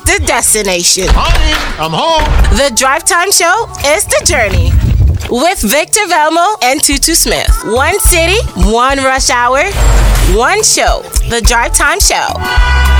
the destination. Honey, I'm home. The Drive Time Show is the journey. With Victor Velmo and Tutu Smith. One city, one rush hour, one show. The Drive Time Show.